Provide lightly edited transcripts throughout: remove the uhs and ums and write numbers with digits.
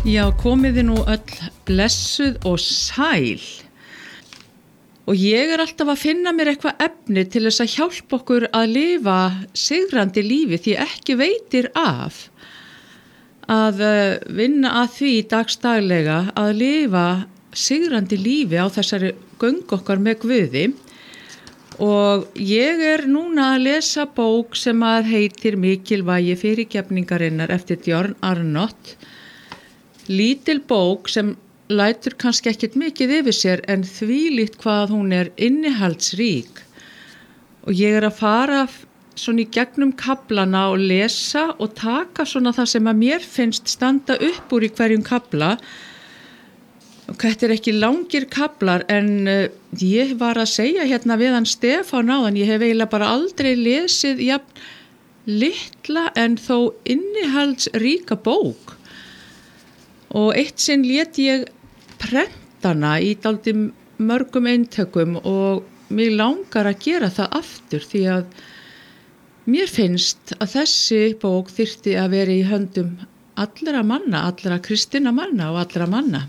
Já, komiði nú öll blessuð og sæl. Og ég alltaf að finna mér eitthvað efni til þess að hjálpa okkur að lifa sigrandi lífi því ekki veitir af að vinna að því dagstaglega að lifa sigrandi lífi á þessari göngu okkar með Guði. Og ég núna að lesa bók sem að heitir Mikilvægi fyrirgefningarinnar eftir John Arnott. Lítil bók sem lætur kannski ekkert mikið yfir sér en þvílíkt hvað hún innihaldsrík. Og ég að fara svona í gegnum kaflana og lesa og taka svona það sem að mér finnst standa upp úr í hverjum kafla. Og þetta ekki langir kaflar en ég var að segja hérna við hann Stefán áðan, ég hef eiginlega bara aldrei lesið jafn litla en þó innihaldsríka bók. Og eitt sinn lét ég prentana í dálítið mörgum eintökum og mig langar að gera það aftur því að mér finnst að þessi bók þyrfti að vera í höndum allra manna, allra kristinna manna og allra manna.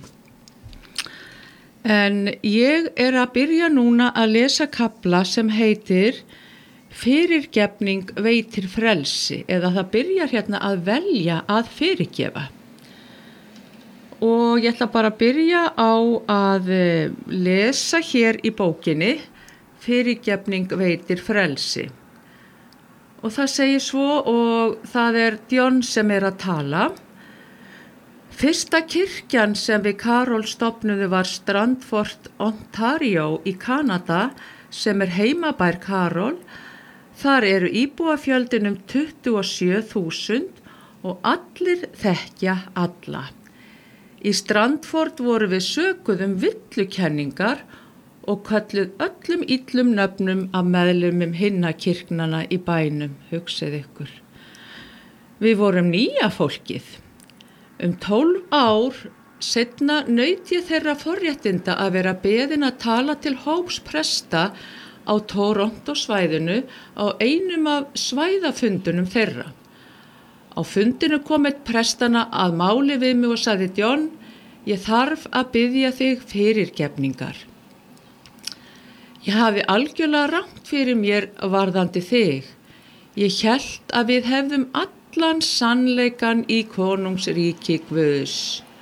En ég að byrja núna að lesa kafla sem heitir Fyrirgefning veitir frelsi eða það byrjar hérna að velja að fyrirgefa. Og ég ætla bara að byrja á að lesa hér í bókinni Fyrirgefning veitir frelsi. Og það segir svo og það John sem að tala. Fyrsta kirkjan sem við Karol stofnuðu var Strandford, Ontario í Kanada sem heimabær Karol. Þar íbúafjöldin 27.000 og allir þekkja alla. Í Strandford voru við sökuð villukenningar og kölluð öllum illum nöfnum af meðlimum hinna kirknanna í bænum, hugsið ykkur. Við vorum nýja fólkið. 12 ár seinna naut ég þeirra forréttinda að vera beðin að tala til hóps presta á Toronto svæðinu á einum af svæðafundunum þeirra. Á fundinu kom einn prestana að máli við mig og sagði John, ég þarf að biðja þig fyrirgefningar. Ég hafi algjörlega rangt fyrir mér varðandi þig. Ég hélt að við hefðum allan sannleikann í konungsríki Guðs.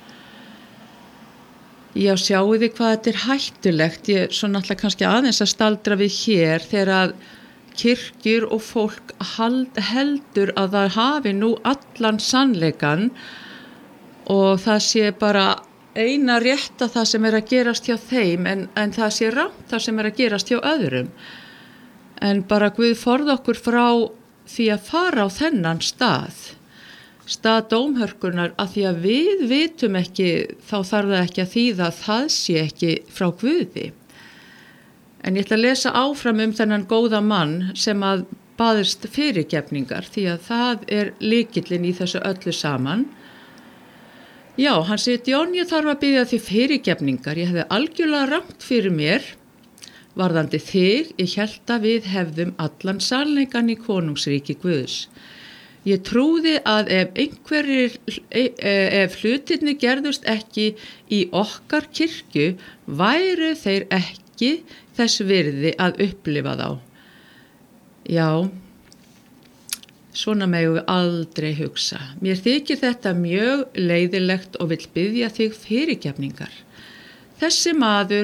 Já, sjáu þið hvað þetta hættulegt. Ég svo náttúrulega kannski aðeins að staldra við hér þegar að kirkjur og fólk heldur að það hafi nú allan sannleikann og það sé bara eina rétta það sem að gerast hjá þeim en það sé rangt það sem að gerast hjá öðrum. En bara Guð forði okkur frá því að fara á þennan stað dómhörkunar að því að við vitum ekki, þá þarf það ekki að þýða að það sé ekki frá Guði. En ég ætla að lesa áfram þennan góða mann sem að baðist fyrirgefningar því að það lykillinn í þessu öllu saman. Já, hann segir, John, ég þarf að biðja því fyrirgefningar. Ég hefði algjörlega rangt fyrir mér varðandi þig. Ég hélt að við hefðum allan sannleikann í konungsríki Guðs. Ég trúði að ef hlutirnir gerðust ekki í okkar kirkju, væru þeir ekki þess virði að upplifa þá. Já, svona megum við aldrei hugsa. Mér þykir þetta mjög leiðilegt og vill biðja þig fyrirgefningar. Þessi maður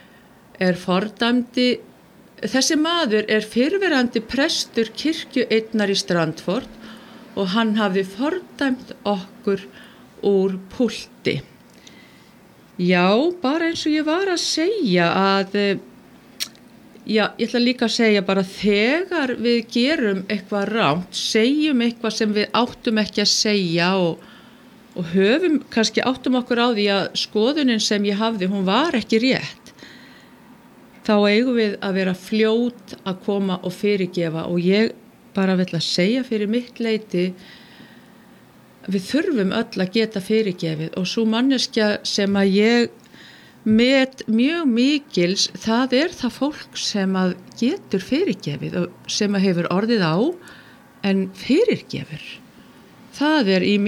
fyrrverandi prestur kirkju einnar í Strandford og hann hafði fordæmt okkur úr púlti. Já, bara eins og ég var að segja að já, ég ætla líka að segja bara þegar við gerum eitthvað rangt, segjum eitthvað sem við áttum ekki að segja og höfum kannski áttum okkur á því að skoðunin sem ég hafði, hún var ekki rétt. Þá eigum við að vera fljót að koma og fyrirgefa og ég bara vill að segja fyrir mitt leyti við þurfum öll að geta fyrirgefið og svo manneskja sem að ég met mjög mikils, það það fólk sem að getur fyrirgefið og sem að hefur orðið á en fyrirgefur. Það í